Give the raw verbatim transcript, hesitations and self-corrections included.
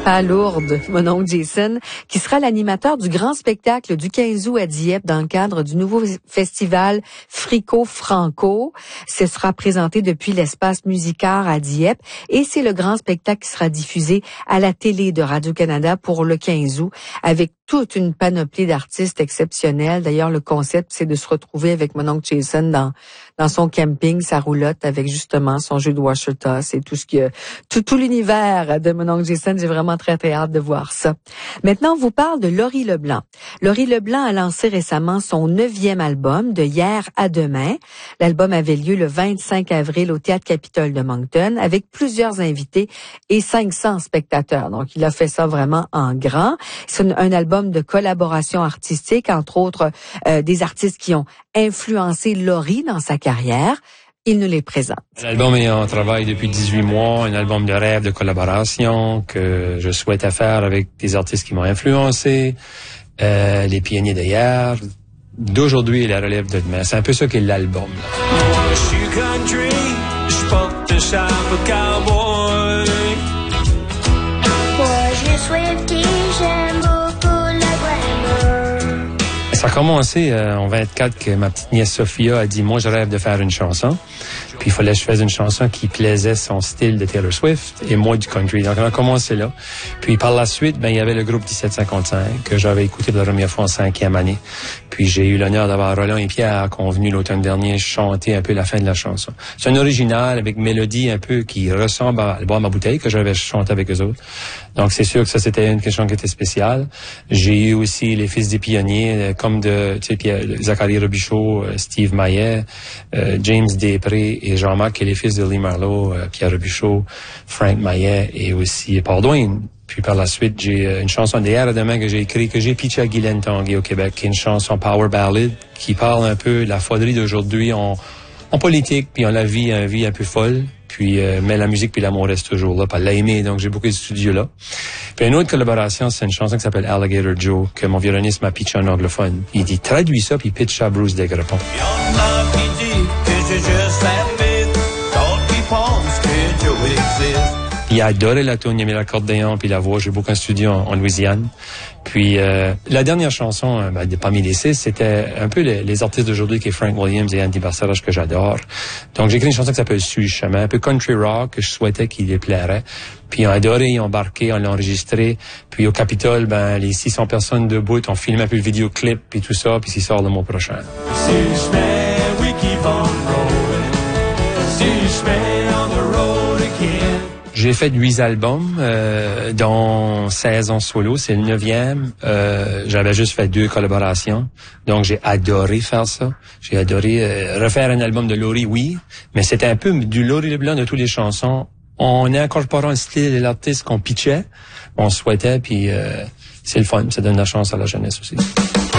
À Lourdes, mon oncle Jason, qui sera l'animateur du grand spectacle du quinze août à Dieppe dans le cadre du nouveau festival Frico Franco. Ce sera présenté depuis l'espace Musicard à Dieppe et c'est le grand spectacle qui sera diffusé à la télé de Radio-Canada pour le quinze août avec toute une panoplie d'artistes exceptionnels. D'ailleurs, le concept, c'est de se retrouver avec mon oncle Jason dans dans son camping, sa roulotte, avec justement son jeu de washer toss et tout ce que tout tout l'univers de mon oncle Jason. J'ai vraiment très très hâte de voir ça. Maintenant, on vous parle de Laurie Leblanc. Laurie Leblanc a lancé récemment son neuvième album, De hier à demain. L'album avait lieu le vingt-cinq avril au Théâtre Capitole de Moncton avec plusieurs invités et cinq cents spectateurs. Donc, il a fait ça vraiment en grand. C'est un, un album de collaboration artistique, entre autres euh, des artistes qui ont influencé Laurie dans sa carrière. Il nous les présente. L'album est en travail depuis dix-huit mois, un album de rêve, de collaboration que je souhaitais faire avec des artistes qui m'ont influencé, euh, les pionniers d'hier, d'aujourd'hui et la relève de demain. C'est un peu ça qu'est l'album. Je suis country, je porte un chapeau cowboy. Moi, je suis Swiftie, j'aime beaucoup le glamour. Ça a commencé euh, en vingt-quatre que ma petite nièce Sophia a dit « Moi, je rêve de faire une chanson. » Puis il fallait que je fasse une chanson qui plaisait son style de Taylor Swift et moi du country. Donc on a commencé là. Puis par la suite, ben il y avait le groupe dix-sept cinquante-cinq que j'avais écouté pour la première fois en cinquième année. Puis j'ai eu l'honneur d'avoir Roland et Pierre convenu l'automne dernier chanter un peu la fin de la chanson. C'est un original avec mélodie un peu qui ressemble à « Boire ma bouteille » que j'avais chanté avec eux autres. Donc c'est sûr que ça c'était une question qui était spéciale. J'ai eu aussi les fils des pionniers comme de tu sais Pierre, Zachary Robichaud, Steve Maillet, euh, James Després et Jean-Marc, qui est les fils de Lee Marlowe, euh, Pierre Robichaud, Frank Maillet et aussi Paul Dwayne. Puis par la suite, j'ai euh, une chanson d'hier à demain que j'ai écrite, que j'ai pitché à Guylaine Tanguay au Québec, qui est une chanson power ballad qui parle un peu de la folerie d'aujourd'hui en, en politique, puis en la vie, une vie un peu folle. Puis, euh, mais la musique puis l'amour reste toujours là. Pas l'aimer, donc j'ai beaucoup de studios là. Puis une autre collaboration, c'est une chanson qui s'appelle Alligator Joe, que mon violoniste m'a pitché en anglophone. Il dit, traduis ça, puis pitch ça à Bruce Degrepon. Y'en a qui dit que j'ai juste la mythe, d'autres qui pensent que Joe existe. Il a adoré la tune, il aimait l'accordéon puis la voix. J'ai beaucoup un studio en, en Louisiane. Puis euh, la dernière chanson, ben, parmi les six, c'était un peu les, les artistes d'aujourd'hui qui est Frank Williams et Andy Barcelage que j'adore. Donc j'ai écrit une chanson qui s'appelle Sur le chemin, un peu country rock que je souhaitais qu'il les plairait. Puis ils ont adoré, ils ont embarqué, on l'a enregistré. Puis au Capitole, ben les six cents personnes debout, on filmé un peu le vidéoclip puis tout ça, puis il sort le mois prochain. Sur le chemin, we keep on rolling. Sur le chemin, on the road again. J'ai fait huit albums, euh, dont seize en solo. C'est le neuvième. Euh, j'avais juste fait deux collaborations. Donc, j'ai adoré faire ça. J'ai adoré euh, refaire un album de Laurie, oui. Mais c'était un peu du Laurie Leblanc de toutes les chansons. On incorporant le style et l'artiste qu'on pitchait. On souhaitait, puis euh, c'est le fun. Ça donne la chance à la jeunesse aussi.